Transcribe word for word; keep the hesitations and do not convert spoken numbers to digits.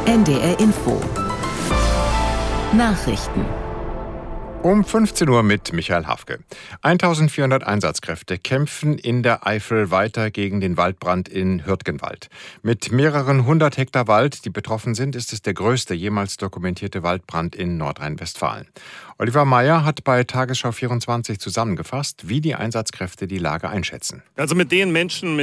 N D R Info. Nachrichten. Um fünfzehn Uhr mit Michael Hafke. eintausendvierhundert Einsatzkräfte kämpfen in der Eifel weiter gegen den Waldbrand in Hürtgenwald. Mit mehreren hundert Hektar Wald, die betroffen sind, ist es der größte jemals dokumentierte Waldbrand in Nordrhein-Westfalen. Oliver Meyer hat bei Tagesschau vierundzwanzig zusammengefasst, wie die Einsatzkräfte die Lage einschätzen. Also mit den Menschen, mit